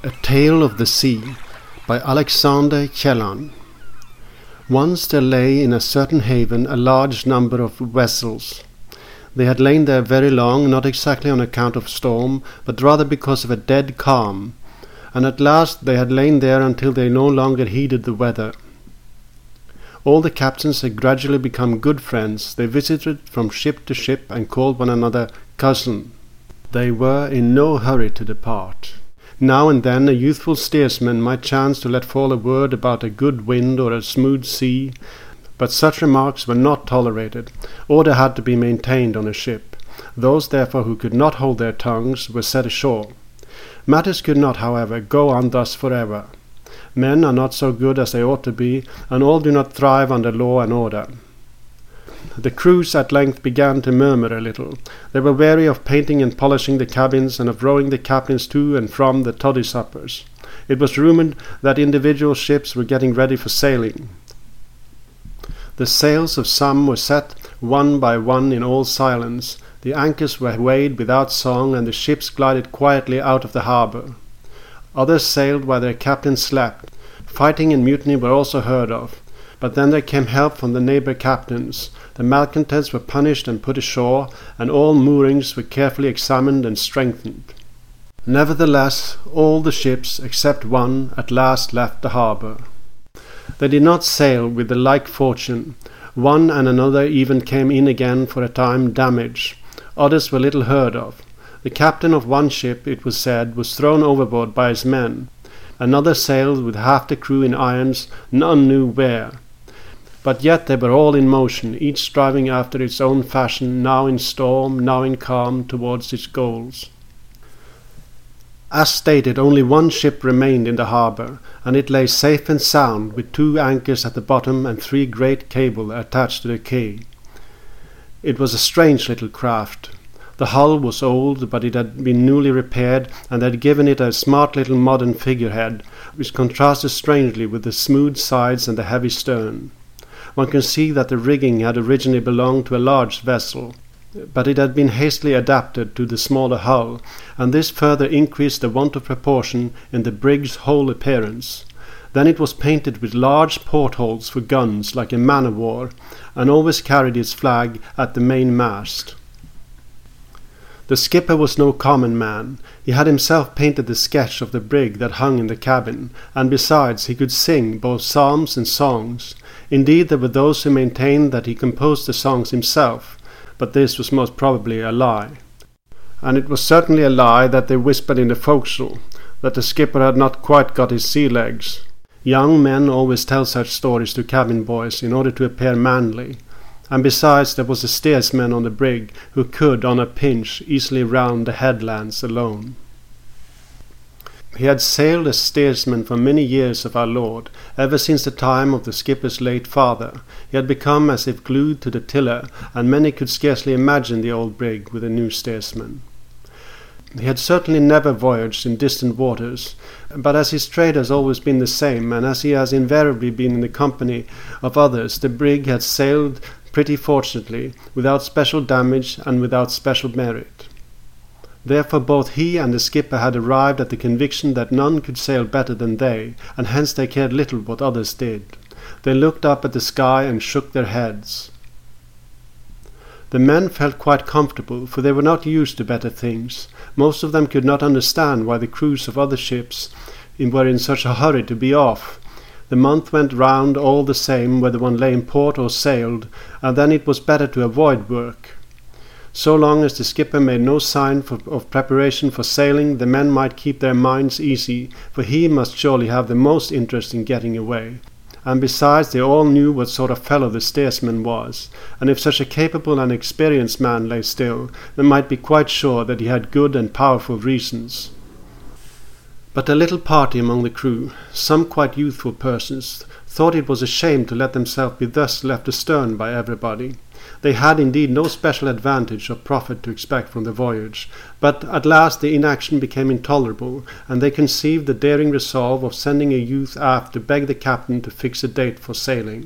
A Tale of the Sea by Alexander Kielland. Once there lay in a certain haven a large number of vessels. They had lain there very long, not exactly on account of storm, but rather because of a dead calm, and at last they had lain there until they no longer heeded the weather. All the captains had gradually become good friends. They visited from ship to ship and called one another cousin. They were in no hurry to depart. Now and then a youthful steersman might chance to let fall a word about a good wind or a smooth sea, but such remarks were not tolerated. Order had to be maintained on a ship. Those, therefore, who could not hold their tongues were set ashore. Matters could not, however, go on thus forever. Men are not so good as they ought to be, and all do not thrive under law and order. The crews at length began to murmur a little. They were weary of painting and polishing the cabins, and of rowing the captains to and from the toddy suppers. It was rumoured that individual ships were getting ready for sailing. The sails of some were set one by one in all silence. The anchors were weighed without song, and the ships glided quietly out of the harbour. Others sailed while their captains slept. Fighting and mutiny were also heard of. But then there came help from the neighbour captains. The malcontents were punished and put ashore, and all moorings were carefully examined and strengthened. Nevertheless, all the ships, except one, at last left the harbour. They did not sail with the like fortune. One and another even came in again for a time damaged. Others were little heard of. The captain of one ship, it was said, was thrown overboard by his men. Another sailed with half the crew in irons, none knew where. But yet they were all in motion, each striving after its own fashion, now in storm, now in calm, towards its goals. As stated, only one ship remained in the harbour, and it lay safe and sound, with 2 anchors at the bottom and 3 great cables attached to the quay. It was a strange little craft. The hull was old, but it had been newly repaired, and had given it a smart little modern figurehead, which contrasted strangely with the smooth sides and the heavy stern. One can see that the rigging had originally belonged to a large vessel, but it had been hastily adapted to the smaller hull, and this further increased the want of proportion in the brig's whole appearance. Then it was painted with large portholes for guns, like a man-of-war, and always carried its flag at the main mast. The skipper was no common man. He had himself painted the sketch of the brig that hung in the cabin, and besides he could sing both psalms and songs. Indeed, there were those who maintained that he composed the songs himself, but this was most probably a lie. And it was certainly a lie that they whispered in the forecastle, that the skipper had not quite got his sea legs. Young men always tell such stories to cabin boys in order to appear manly. And besides, there was a steersman on the brig who could, on a pinch, easily round the headlands alone. He had sailed as steersman for many years of our Lord, ever since the time of the skipper's late father. He had become as if glued to the tiller, and many could scarcely imagine the old brig with a new steersman. He had certainly never voyaged in distant waters, but as his trade has always been the same, and as he has invariably been in the company of others, the brig had sailed pretty fortunately, without special damage and without special merit. Therefore both he and the skipper had arrived at the conviction that none could sail better than they, and hence they cared little what others did. They looked up at the sky and shook their heads. The men felt quite comfortable, for they were not used to better things. Most of them could not understand why the crews of other ships were in such a hurry to be off. The month went round all the same whether one lay in port or sailed, and then it was better to avoid work. So long as the skipper made no sign of preparation for sailing, the men might keep their minds easy, for he must surely have the most interest in getting away. And besides, they all knew what sort of fellow the steersman was, and if such a capable and experienced man lay still, they might be quite sure that he had good and powerful reasons. But a little party among the crew, some quite youthful persons, thought it was a shame to let themselves be thus left astern by everybody. They had indeed no special advantage or profit to expect from the voyage, but at last the inaction became intolerable, and they conceived the daring resolve of sending a youth aft to beg the captain to fix a date for sailing.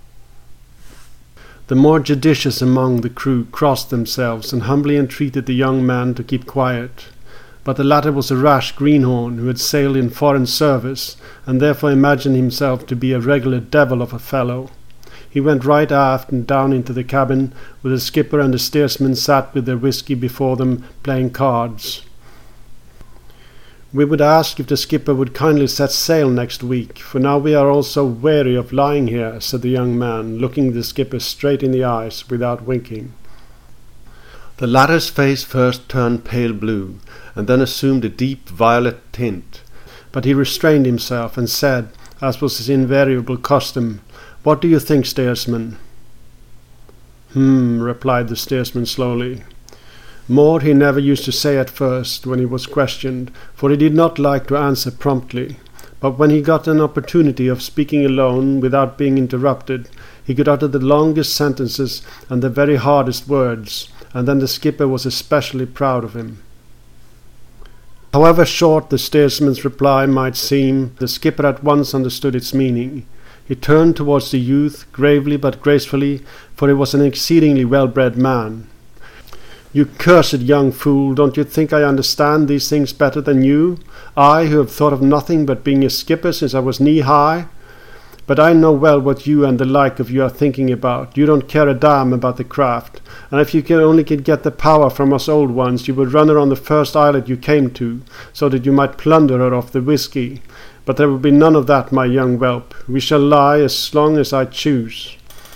The more judicious among the crew crossed themselves and humbly entreated the young man to keep quiet. but the latter was a rash greenhorn who had sailed in foreign service, and therefore imagined himself to be a regular devil of a fellow. He went right aft and down into the cabin, where the skipper and the steersman sat with their whisky before them, playing cards. "We would ask if the skipper would kindly set sail next week, for now we are all so weary of lying here," said the young man, looking the skipper straight in the eyes without winking. The latter's face first turned pale blue, and then assumed a deep violet tint, but he restrained himself and said, as was his invariable custom, "What do you think, steersman?" Replied the steersman slowly. More he never used to say at first when he was questioned, for he did not like to answer promptly, but when he got an opportunity of speaking alone without being interrupted, he could utter the longest sentences and the very hardest words, and then the skipper was especially proud of him. However short the steersman's reply might seem, the skipper at once understood its meaning. He turned towards the youth, gravely but gracefully, for he was an exceedingly well-bred man. "You cursed young fool, don't you think I understand these things better than you? I, who have thought of nothing but being a skipper since I was knee-high? But I know well what you and the like of you are thinking about. You don't care a damn about the craft, and if you could get the power from us old ones, you would run her on the first islet you came to, so that you might plunder her of the whisky. But there will be none of that, my young whelp. We shall lie as long as I choose."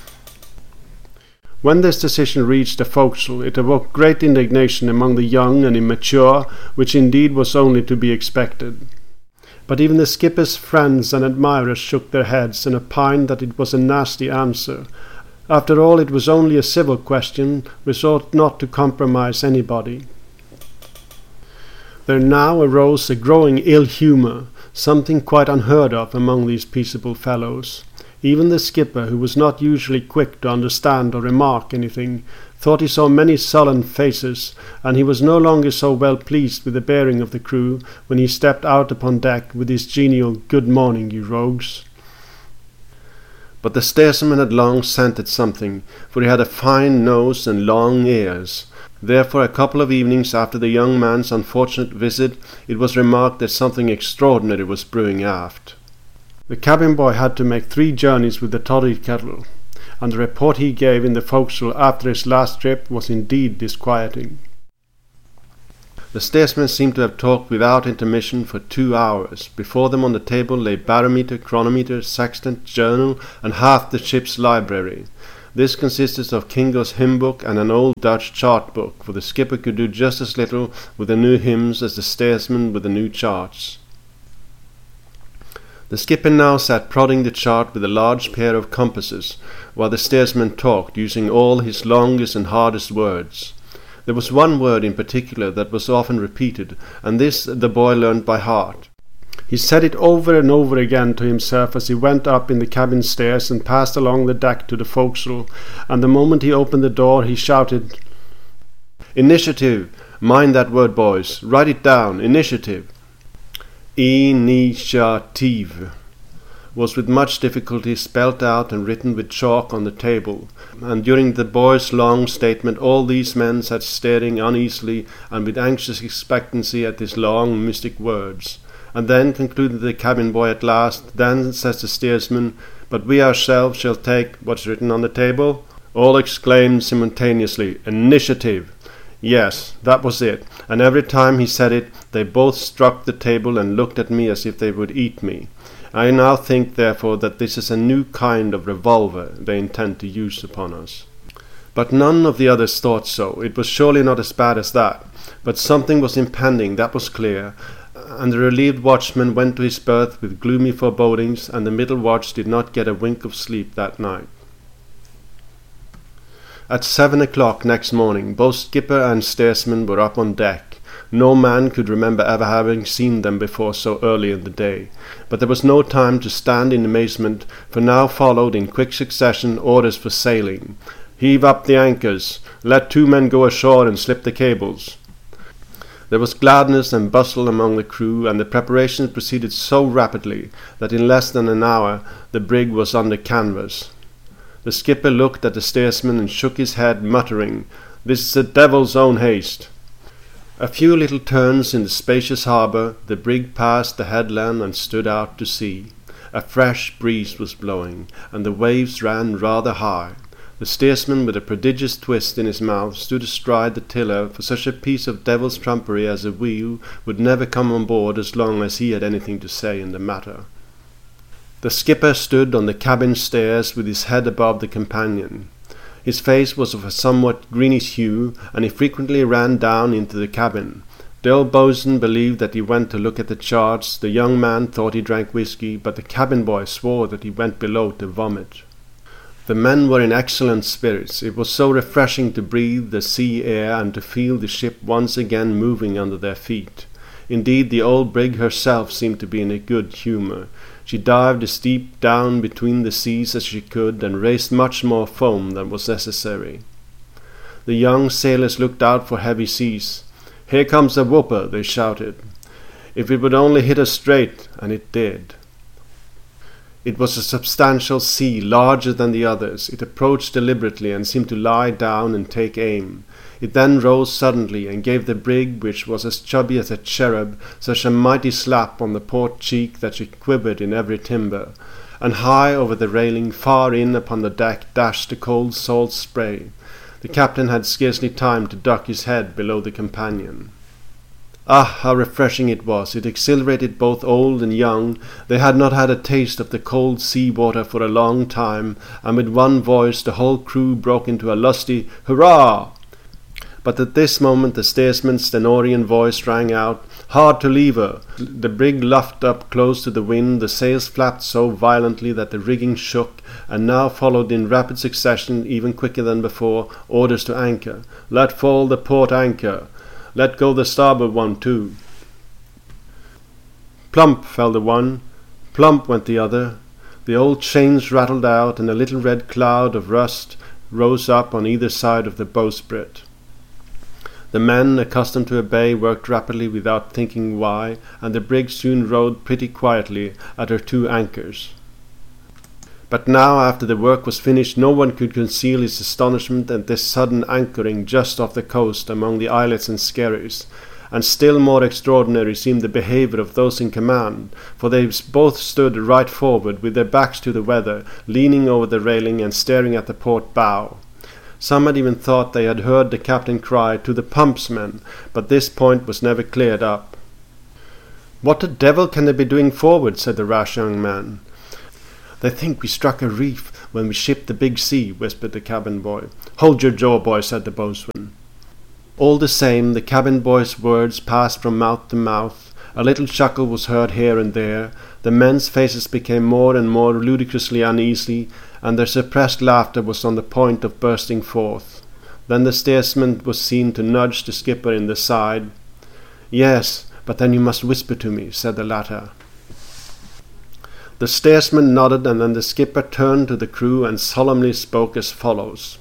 When this decision reached the forecastle, it awoke great indignation among the young and immature, which indeed was only to be expected. But even the skipper's friends and admirers shook their heads and opined that it was a nasty answer. After all, it was only a civil question, which ought not to compromise anybody. There now arose a growing ill-humour, something quite unheard of among these peaceable fellows. Even the skipper, who was not usually quick to understand or remark anything, thought he saw many sullen faces, and he was no longer so well pleased with the bearing of the crew when he stepped out upon deck with his genial "Good morning, you rogues." But the steersman had long scented something, for he had a fine nose and long ears. Therefore, a couple of evenings after the young man's unfortunate visit, it was remarked that something extraordinary was brewing aft. The cabin boy had to make 3 journeys with the toddy kettle, and the report he gave in the forecastle after his last trip was indeed disquieting. The steersman seemed to have talked without intermission for 2 hours. Before them on the table lay barometer, chronometer, sextant, journal, and half the ship's library. This consisted of Kingo's hymn book and an old Dutch chart book, for the skipper could do just as little with the new hymns as the steersman with the new charts. The skipper now sat prodding the chart with a large pair of compasses, while the steersman talked, using all his longest and hardest words. There was one word in particular that was often repeated, and this the boy learned by heart. He said it over and over again to himself as he went up in the cabin stairs and passed along the deck to the forecastle, and the moment he opened the door he shouted, "Initiative! Mind that word, boys! Write it down! Initiative!" Initiative was with much difficulty spelt out and written with chalk on the table, and during the boy's long statement all these men sat staring uneasily and with anxious expectancy at his long mystic words. And then, concluded the cabin boy at last, "Then," says the steersman, "but we ourselves shall take what's written on the table." All exclaimed simultaneously, "Initiative!" Yes, that was it, and every time he said it, they both struck the table and looked at me as if they would eat me. I now think, therefore, that this is a new kind of revolver they intend to use upon us. But none of the others thought so. It was surely not as bad as that, but something was impending, that was clear, and the relieved watchman went to his berth with gloomy forebodings, and the middle watch did not get a wink of sleep that night. At 7 o'clock next morning, both skipper and steersman were up on deck. No man could remember ever having seen them before so early in the day. But there was no time to stand in amazement, for now followed in quick succession orders for sailing. "Heave up the anchors! Let 2 men go ashore and slip the cables!" There was gladness and bustle among the crew, and the preparations proceeded so rapidly that in less than an hour the brig was under canvas. The skipper looked at the steersman and shook his head, muttering, "This is the devil's own haste." A few little turns in the spacious harbour, the brig passed the headland and stood out to sea. A fresh breeze was blowing, and the waves ran rather high. The steersman, with a prodigious twist in his mouth, stood astride the tiller, for such a piece of devil's trumpery as a wheel would never come on board as long as he had anything to say in the matter. The skipper stood on the cabin stairs with his head above the companion. His face was of a somewhat greenish hue, and he frequently ran down into the cabin. The old boatswain believed that he went to look at the charts, the young man thought he drank whisky, but the cabin boy swore that he went below to vomit. The men were in excellent spirits. It was so refreshing to breathe the sea air and to feel the ship once again moving under their feet. Indeed, the old brig herself seemed to be in a good humour. She dived as deep down between the seas as she could, and raised much more foam than was necessary. The young sailors looked out for heavy seas. "Here comes a whooper," they shouted. If it would only hit us straight, and it did. It was a substantial sea, larger than the others. It approached deliberately and seemed to lie down and take aim. It then rose suddenly and gave the brig, which was as chubby as a cherub, such a mighty slap on the port cheek that she quivered in every timber. And high over the railing, far in upon the deck, dashed the cold salt spray. The captain had scarcely time to duck his head below the companion. Ah, how refreshing it was! It exhilarated both old and young. They had not had a taste of the cold sea water for a long time, and with one voice the whole crew broke into a lusty hurrah! But at this moment the steersman's stentorian voice rang out, "Hard to leeward!" The brig luffed up close to the wind, the sails flapped so violently that the rigging shook, and now followed in rapid succession, even quicker than before, orders to anchor. "Let fall the port anchor!" "Let go the starboard one too!" Plump fell the one, plump went the other. The old chains rattled out, and a little red cloud of rust rose up on either side of the bowsprit. The men, accustomed to obey, worked rapidly without thinking why, and the brig soon rode pretty quietly at her two anchors. But now, after the work was finished, no one could conceal his astonishment at this sudden anchoring just off the coast among the islets and skerries, and still more extraordinary seemed the behaviour of those in command, for they both stood right forward, with their backs to the weather, leaning over the railing and staring at the port bow. Some had even thought they had heard the captain cry, "To the pumps, men!" but this point was never cleared up. "What the devil can they be doing forward?" said the rash young man. "They think we struck a reef when we shipped the Big Sea," whispered the cabin boy. "Hold your jaw, boy," said the boatswain. All the same, the cabin boy's words passed from mouth to mouth. A little chuckle was heard here and there. The men's faces became more and more ludicrously uneasy, and their suppressed laughter was on the point of bursting forth. Then the steersman was seen to nudge the skipper in the side. "Yes, but then you must whisper to me," said the latter. The steersman nodded, and then the skipper turned to the crew and solemnly spoke as follows.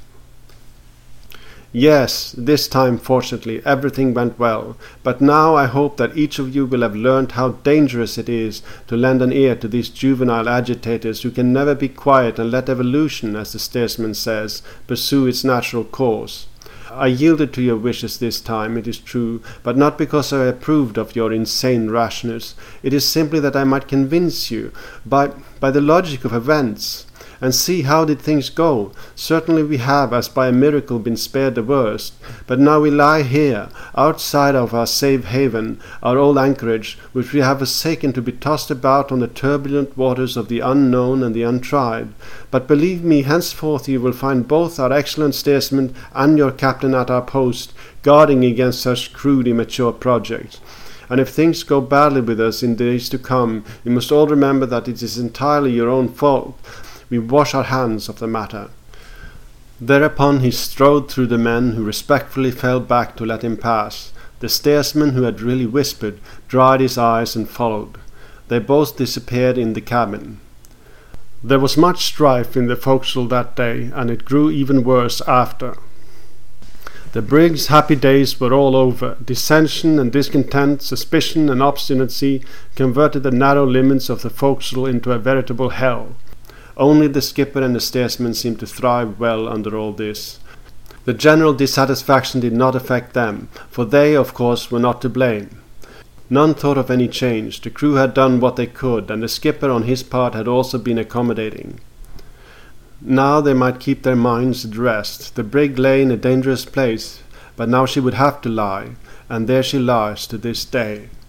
"Yes, this time, fortunately, everything went well, but now I hope that each of you will have learned how dangerous it is to lend an ear to these juvenile agitators who can never be quiet and let evolution, as the steersman says, pursue its natural course. I yielded to your wishes this time, it is true, but not because I approved of your insane rashness. It is simply that I might convince you, by the logic of events. And see, how did things go? Certainly we have, as by a miracle, been spared the worst. But now we lie here, outside of our safe haven, our old anchorage, which we have forsaken to be tossed about on the turbulent waters of the unknown and the untried. But believe me, henceforth you will find both our excellent steersman and your captain at our post, guarding against such crude, immature projects. And if things go badly with us in days to come, you must all remember that it is entirely your own fault. We wash our hands of the matter." Thereupon he strode through the men, who respectfully fell back to let him pass. The steersman, who had really whispered, dried his eyes and followed. They both disappeared in the cabin. There was much strife in the forecastle that day, and it grew even worse after. The brig's happy days were all over. Dissension and discontent, suspicion and obstinacy converted the narrow limits of the forecastle into a veritable hell. Only the skipper and the steersman seemed to thrive well under all this. The general dissatisfaction did not affect them, for they, of course, were not to blame. None thought of any change. The crew had done what they could, and the skipper on his part had also been accommodating. Now they might keep their minds at rest. The brig lay in a dangerous place, but now she would have to lie, and there she lies to this day.